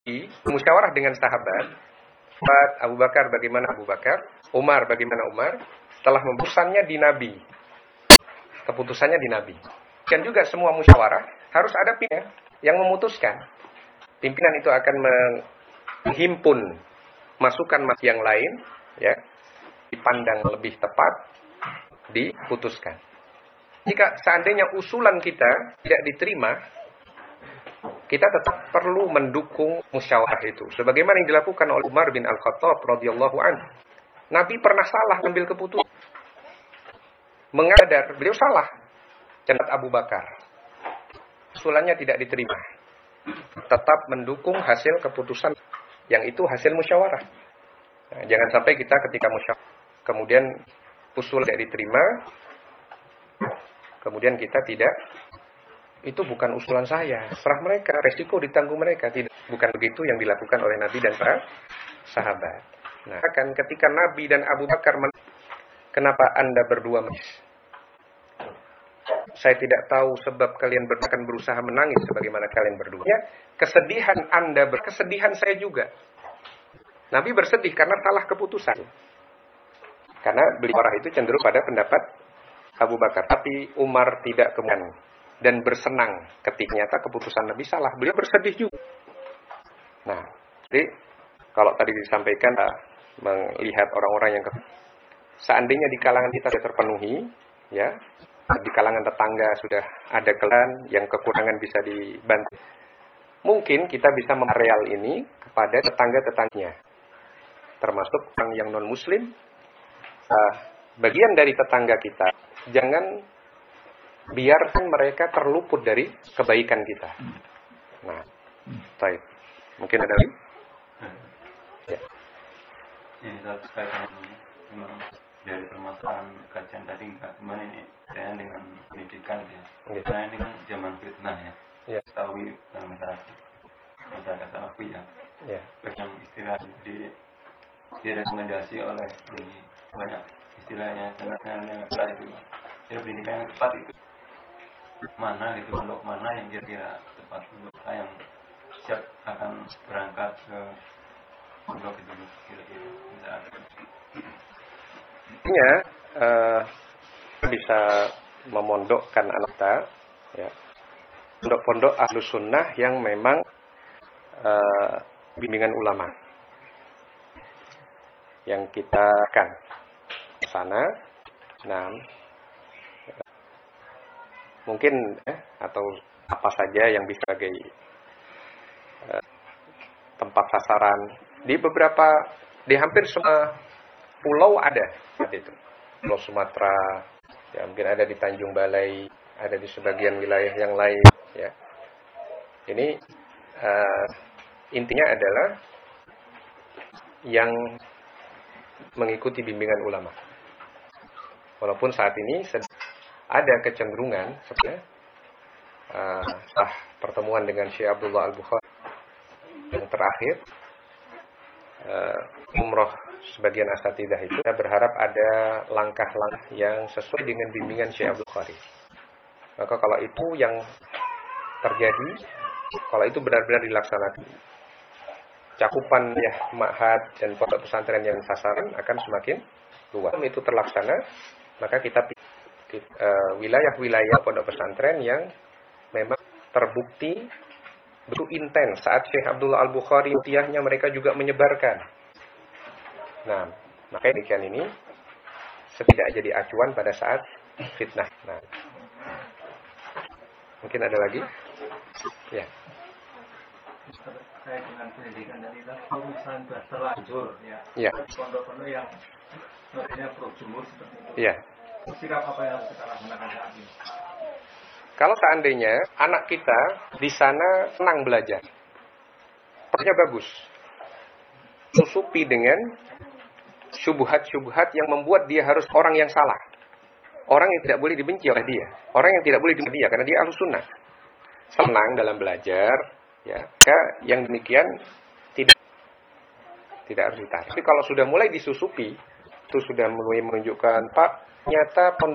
musyawarah dengan sahabat, Abu Bakar bagaimana Abu Bakar, Umar bagaimana Umar, setelah keputusannya di Nabi. Keputusannya di Nabi. Dan juga semua musyawarah harus ada pimpinan yang memutuskan. Pimpinan itu akan menghimpun masukan yang lain, ya, dipandang lebih tepat, diputuskan. Jika seandainya usulan kita tidak diterima, kita tetap perlu mendukung musyawarah itu. Sebagaimana yang dilakukan oleh Umar bin Al-Khattab radhiyallahu anhu. Nabi pernah salah mengambil keputusan. Mengadar, beliau salah. Cenat Abu Bakar. Usulannya tidak diterima. Tetap mendukung hasil keputusan yang itu hasil musyawarah. Nah, jangan sampai kita ketika musyawarah kemudian usul tidak diterima, kemudian kita tidak, itu bukan usulan saya, serah mereka, resiko ditanggung mereka. Tidak, bukan begitu yang dilakukan oleh Nabi dan para sahabat. Nah, kan ketika Nabi dan Abu Bakar, kenapa Anda berdua menangis? Saya tidak tahu sebab kalian akan berusaha menangis sebagaimana kalian berdua. Ya, kesedihan Anda kesedihan saya juga. Nabi bersedih karena salah keputusan. Karena beliau itu cenderung pada pendapat Abu Bakar. Tapi Umar tidak kemudian dan bersenang ketika nyata keputusan Nabi salah. Beliau bersedih juga. Nah, jadi kalau tadi disampaikan melihat orang-orang yang seandainya di kalangan kita sudah terpenuhi, ya, di kalangan tetangga sudah ada kelan yang kekurangan bisa dibantu. Mungkin kita bisa mereal ini kepada tetangga-tetangganya, termasuk orang yang non-muslim. Bagian dari tetangga kita, jangan biarkan mereka terluput dari kebaikan kita. Nah, baik. Mungkin ada lagi? Ya. Ini satu kaitan memang dari permasalahan kajian tadi nggak cuma ini saya dengan pendidikan ya. Karena ini kan zaman fitnah ya. Tahu dalam masyarakat Salafiyah. Ya. Yang istilah direkomendasi oleh banyak istilahnya yang tepat itu. Jadi pendidikan yang tepat itu mana gitu, untuk mana yang kira-kira tepat untuk saya yang siap akan berangkat ke pondok itu kira-kira misalnya bisa memondokkan anak kita, ya, pondok-pondok Ahlus Sunnah yang memang bimbingan ulama yang kita kan sana. Nah, mungkin atau apa saja yang bisa sebagai tempat sasaran di hampir semua pulau ada seperti itu. Pulau Sumatera, ya mungkin ada di Tanjung Balai, ada di sebagian wilayah yang lain, ya. Ini intinya adalah yang mengikuti bimbingan ulama. Walaupun saat ini ada kecenderungan sebenarnya pertemuan dengan Syekh Abdullah Al-Bukhari yang terakhir, umroh sebagian asatidah itu, kita berharap ada langkah-langkah yang sesuai dengan bimbingan Syekh Abdul Bukhari. Maka kalau itu yang terjadi, kalau itu benar-benar dilaksanakan, cakupan ya ma'had dan pondok pesantren yang sasaran akan semakin luas. Itu terlaksana, maka kita wilayah-wilayah pondok pesantren yang memang terbukti begitu intens. Saat Syekh Abdullah Al-Bukhari tiahnya mereka juga menyebarkan. Nah, maka demikian ini tidak jadi acuan pada saat fitnah. Nah, mungkin ada lagi? Ya. Saya dengan pendidikan tadi, kalau misalnya sudah terlanjur, ya. Pondok-pondok yang notabene pro-jumhur seperti itu. Ya. Sikap apa yang harus kita lakukan saat ini? Kalau seandainya anak kita di sana senang belajar, prosesnya bagus, susupi dengan syubhat-syubhat yang membuat dia harus orang yang salah, orang yang tidak boleh dibenci oleh dia, orang yang tidak boleh dibenci dia karena dia Ahlus Sunnah, senang dalam belajar, ya, maka yang demikian tidak harus ditarik. Tapi kalau sudah mulai disusupi, itu sudah mulai menunjukkan Pak, nyata